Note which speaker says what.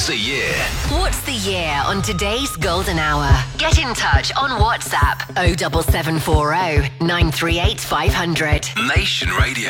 Speaker 1: What's the Year?
Speaker 2: What's the year on today's Golden Hour? Get in touch on WhatsApp 07740 938 500.
Speaker 1: Nation Radio.